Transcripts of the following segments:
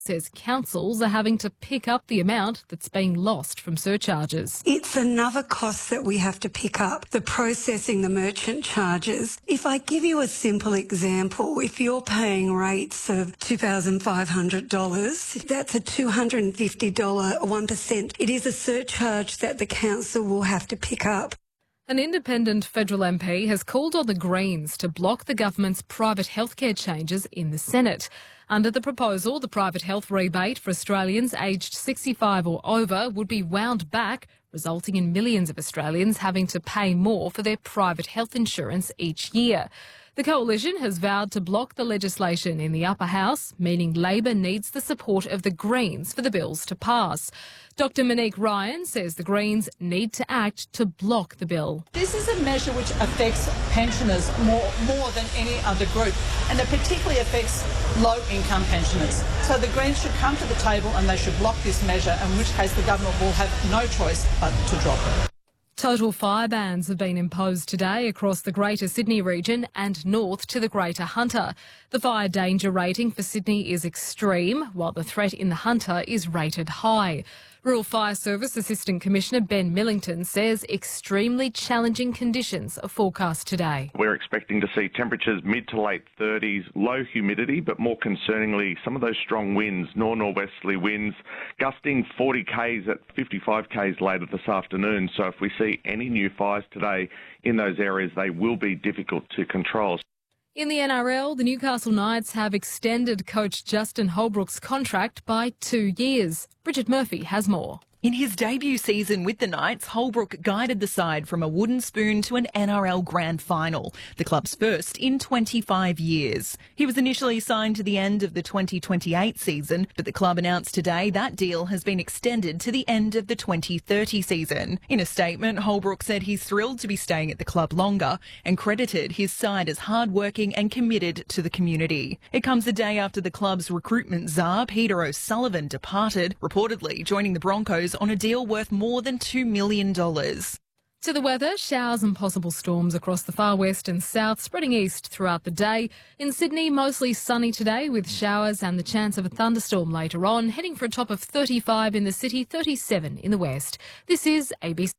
says councils are having to pick up the amount that's being lost from surcharges. It's another cost that we have to pick up, the processing, the merchant charges. If I give you a simple example, if you're paying rates of $2,500, that's a $250 1%. It is a surcharge that the council will have to pick up. An independent federal MP has called on the Greens to block the government's private healthcare changes in the Senate. Under the proposal, the private health rebate for Australians aged 65 or over would be wound back, resulting in millions of Australians having to pay more for their private health insurance each year. The Coalition has vowed to block the legislation in the upper house, meaning Labor needs the support of the Greens for the bills to pass. Dr Monique Ryan says the Greens need to act to block the bill. This is a measure which affects pensioners more than any other group, and it particularly affects low-income pensioners. So the Greens should come to the table and they should block this measure, in which case the government will have no choice but to drop it. Total fire bans have been imposed today across the Greater Sydney region and north to the Greater Hunter. The fire danger rating for Sydney is extreme, while the threat in the Hunter is rated high. Rural Fire Service Assistant Commissioner Ben Millington says extremely challenging conditions are forecast today. We're expecting to see temperatures mid to late 30s, low humidity, but more concerningly, some of those strong winds, north-northwesterly winds, gusting 40 k's at 55 k's later this afternoon. So if we see any new fires today in those areas, they will be difficult to control. In the NRL, the Newcastle Knights have extended coach Justin Holbrook's contract by 2 years. Bridget Murphy has more. In his debut season with the Knights, Holbrook guided the side from a wooden spoon to an NRL Grand Final, the club's first in 25 years. He was initially signed to the end of the 2028 season, but the club announced today that deal has been extended to the end of the 2030 season. In a statement, Holbrook said he's thrilled to be staying at the club longer and credited his side as hard-working and committed to the community. It comes a day after the club's recruitment czar, Peter O'Sullivan, departed, reportedly joining the Broncos on a deal worth more than $2 million. To the weather, showers and possible storms across the far west and south, spreading east throughout the day. In Sydney, mostly sunny today with showers and the chance of a thunderstorm later on, heading for a top of 35 in the city, 37 in the west. This is ABC.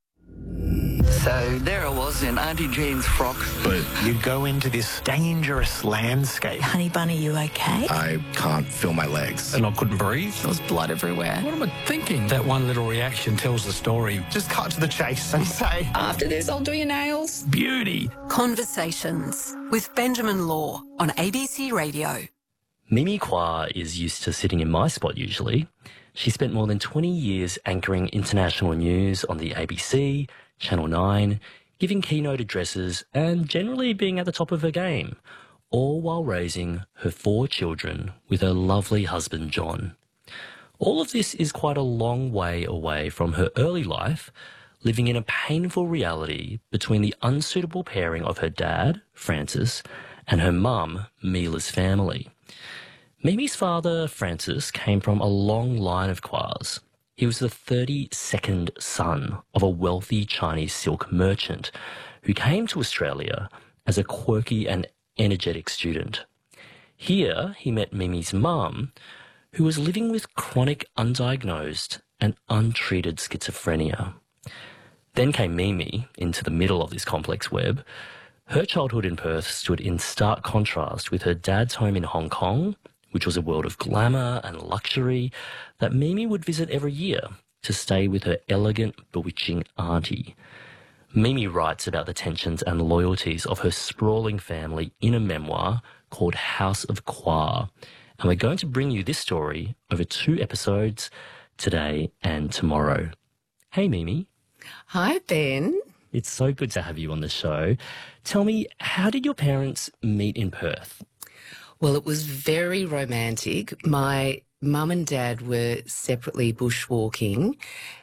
So there I was in Auntie Jean's frock. But you go into this dangerous landscape. Honey Bunny, you okay? I can't feel my legs. And I couldn't breathe. There was blood everywhere. What am I thinking? That one little reaction tells the story. Just cut to the chase and say, After this, I'll do your nails. Beauty. Conversations with Benjamin Law on ABC Radio. Mimi Kwa is used to sitting in my spot usually. She spent more than 20 years anchoring international news on the ABC, Channel 9, giving keynote addresses and generally being at the top of her game, all while raising her 4 children with her lovely husband John. All of this is quite a long way away from her early life, living in a painful reality between the unsuitable pairing of her dad, Francis, and her mum, Mila's family. Mimi's father, Francis, came from a long line of Kwars. He was the 32nd son of a wealthy Chinese silk merchant who came to Australia as a quirky and energetic student. Here, he met Mimi's mum, who was living with chronic undiagnosed and untreated schizophrenia. Then came Mimi into the middle of this complex web. Her childhood in Perth stood in stark contrast with her dad's home in Hong Kong, which was a world of glamour and luxury that Mimi would visit every year to stay with her elegant, bewitching auntie. Mimi writes about the tensions and loyalties of her sprawling family in a memoir called House of Kwa, and we're going to bring you this story over 2 episodes, today and tomorrow. Hey, Mimi. Hi, Ben. It's so good to have you on the show. Tell me, how did your parents meet in Perth? Well, it was very romantic. My mum and dad were separately bushwalking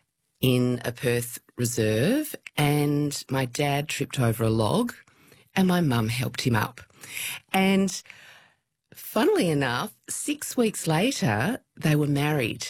in a Perth reserve, and my dad tripped over a log and my mum helped him up. And funnily enough, 6 weeks later, they were married.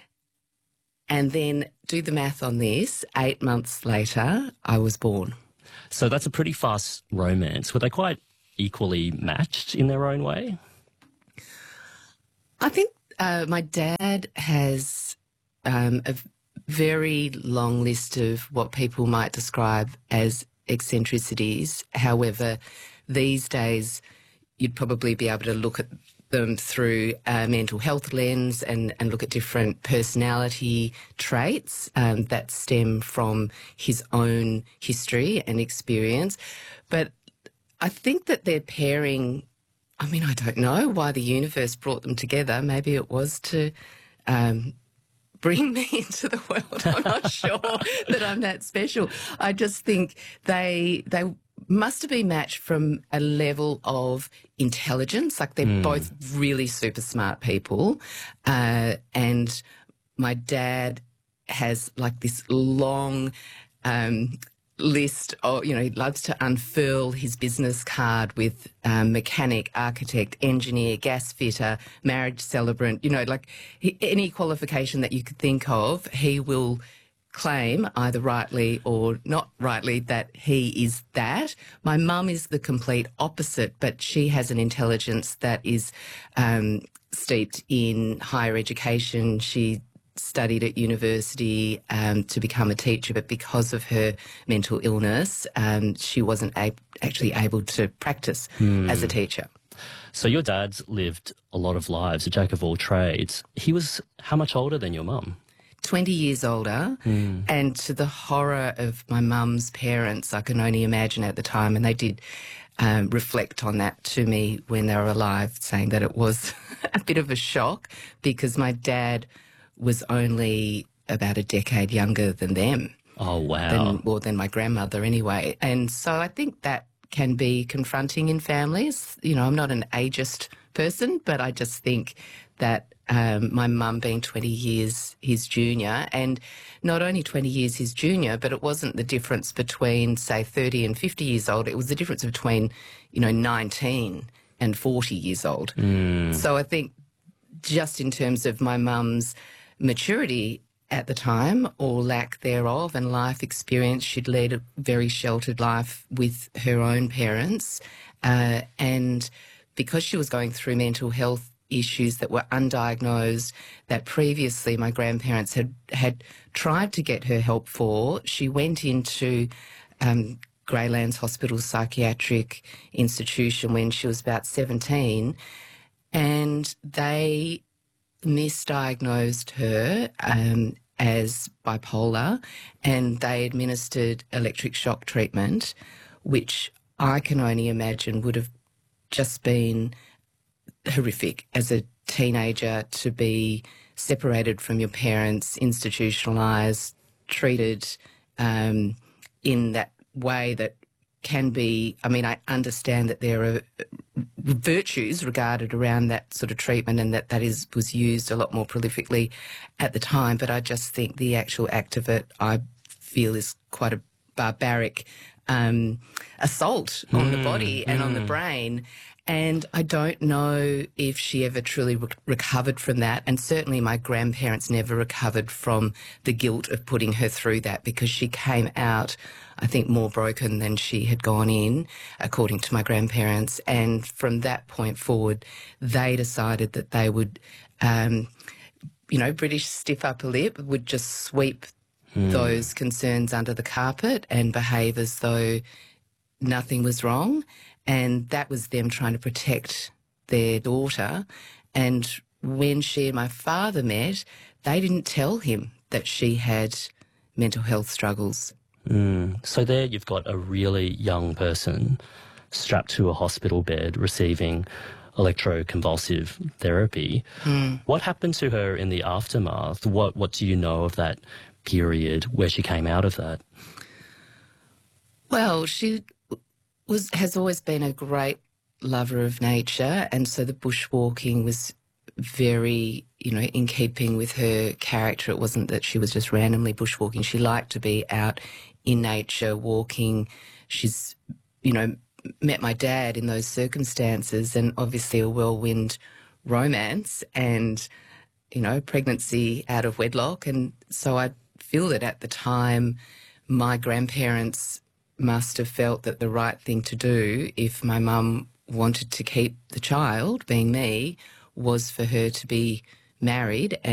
And then, do the math on this, 8 months later, I was born. So that's a pretty fast romance. Were they quite equally matched in their own way? I think My dad has a very long list of what people might describe as eccentricities. However, these days you'd probably be able to look at them through a mental health lens and look at different personality traits that stem from his own history and experience. But I think that their pairing, I mean, I don't know why the universe brought them together. Maybe it was to bring me into the world. I'm not sure that I'm that special. I just think they must have been matched from a level of intelligence. Like they're both really super smart people. And my dad has like this long list of, he loves to unfurl his business card with mechanic, architect, engineer, gas fitter, marriage celebrant, any qualification that you could think of, he will claim, either rightly or not rightly, that he is that. My mum is the complete opposite, but she has an intelligence that is steeped in higher education. She studied at university to become a teacher, but because of her mental illness, she wasn't actually able to practice as a teacher. So your dad's lived a lot of lives, a jack of all trades. He was how much older than your mum? 20 years older, and to the horror of my mum's parents, I can only imagine at the time, and they did reflect on that to me when they were alive, saying that it was a bit of a shock because my dad was only about a decade younger than them. Oh, wow. Than my grandmother anyway. And so I think that can be confronting in families. I'm not an ageist person, but I just think that my mum being 20 years his junior, and not only 20 years his junior, but it wasn't the difference between, say, 30 and 50 years old. It was the difference between, 19 and 40 years old. So I think just in terms of my mum's maturity at the time, or lack thereof, and life experience, she'd led a very sheltered life with her own parents. And because she was going through mental health issues that were undiagnosed, that previously my grandparents had tried to get her help for, she went into Greylands Hospital Psychiatric Institution when she was about 17, and they misdiagnosed her as bipolar, and they administered electric shock treatment, which I can only imagine would have just been horrific as a teenager, to be separated from your parents, institutionalised, treated in that way that can be, I understand that there are virtues regarded around that sort of treatment, and that was used a lot more prolifically at the time, but I just think the actual act of it, I feel, is quite a barbaric assault on the body and on the brain. And I don't know if she ever truly recovered from that. And certainly my grandparents never recovered from the guilt of putting her through that, because she came out, I think, more broken than she had gone in, according to my grandparents. And from that point forward, they decided that they would, British stiff upper lip, would just sweep those concerns under the carpet and behave as though nothing was wrong. And that was them trying to protect their daughter. And when she and my father met, they didn't tell him that she had mental health struggles. So there you've got a really young person strapped to a hospital bed receiving electroconvulsive therapy. What happened to her in the aftermath? What do you know of that period where she came out of that? Well, she has always been a great lover of nature, and so the bushwalking was very, in keeping with her character. It wasn't that she was just randomly bushwalking. She liked to be out in nature, walking. She's, met my dad in those circumstances, and obviously a whirlwind romance and, pregnancy out of wedlock. And so I feel that at the time my grandparents must have felt that the right thing to do, if my mum wanted to keep the child, being me, was for her to be married